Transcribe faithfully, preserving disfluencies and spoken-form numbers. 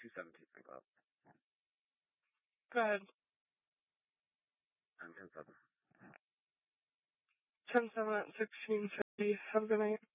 two seventeen, I go up. Go ahead. I'm ten seven. ten seven at sixteen fifty. Have a good night.